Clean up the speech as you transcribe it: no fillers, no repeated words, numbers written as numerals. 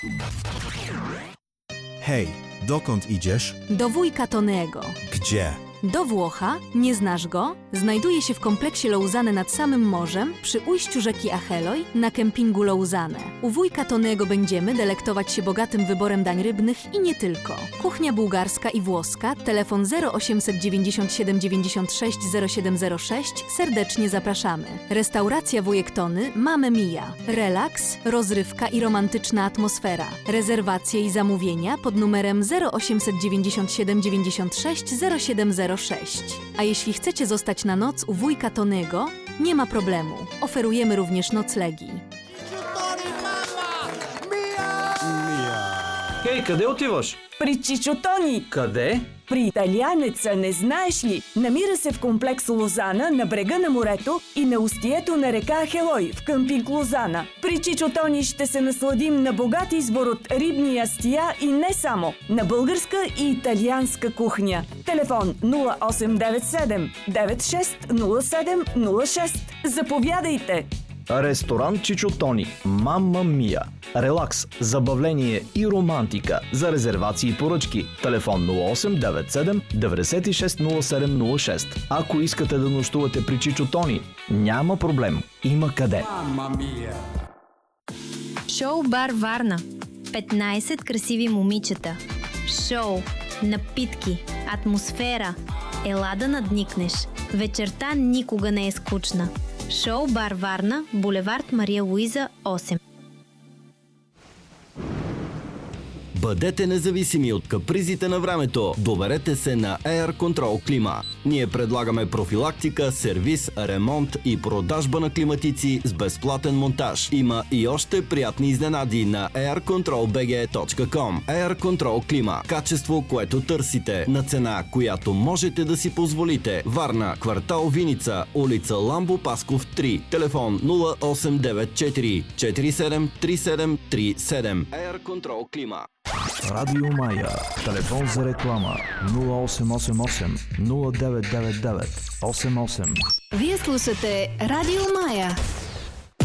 Hej, dokąd idziesz? Do wujka Tonego. Gdzie? Do Włocha? Nie znasz go? Znajduje się w kompleksie Lausanne nad samym morzem, przy ujściu rzeki Acheloj, na kempingu Lausanne. U wujka Tonego będziemy delektować się bogatym wyborem dań rybnych i nie tylko. Kuchnia bułgarska i włoska, telefon 0897 96 0706, serdecznie zapraszamy. Restauracja Wujek Tony, Mamma Mia. Relaks, rozrywka i romantyczna atmosfera. Rezerwacje i zamówienia pod numerem 0897 96 0706. A jeśli chcecie zostać na noc u wujka Tonego, nie ma problemu. Oferujemy również noclegi. Хей, къде отиваш? При Чичо Тони. Къде? При италианеца, не знаеш ли? Намира се в комплекс Лозана на брега на морето и на устието на река Ахелой в къмпинг Лозана. При Чичо Тони ще се насладим на богат избор от рибни ястия и не само, на българска и италианска кухня. Телефон 0897 960706. Заповядайте! Ресторант Чичо Тони, Мамма Мия. Релакс, забавление и романтика. За резервации и поръчки. Телефон 0897 960706. Ако искате да нощувате при Чичо Тони, няма проблем. Има къде. Шоу бар Варна. 15 красиви момичета. Шоу, напитки, атмосфера. Ела да надникнеш. Вечерта никога не е скучна. Шоу бар Варна, булевард Мария Луиза, 8. Бъдете независими от капризите на времето. Доверете се на Air Control Клима. Ние предлагаме профилактика, сервис, ремонт и продажба на климатици с безплатен монтаж. Има и още приятни изненади на aircontrolbg.com. Air Control Клима. Качество, което търсите, на цена, която можете да си позволите. Варна, квартал Виница, улица Ламбо Пасков 3. Телефон 0894 473737. Air Control Клима. Радио Мая. Телефон за реклама 0888 0999 88. Вие слушате Радио Мая.